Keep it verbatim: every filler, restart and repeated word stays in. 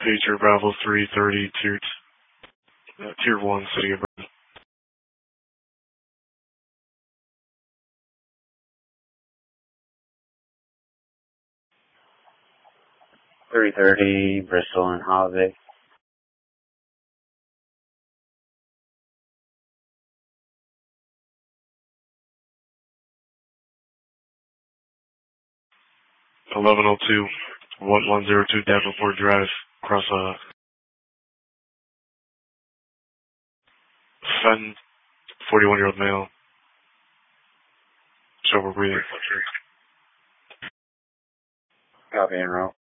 Pager Bravo three thirty, Tier, t- uh, tier one, City of Brooklyn. three thirty, Bristol and Holiday. eleven oh two, one one zero two Davenport Drive, across, uh, Fenton, forty-one-year-old male. Sober breathing. Copy en route.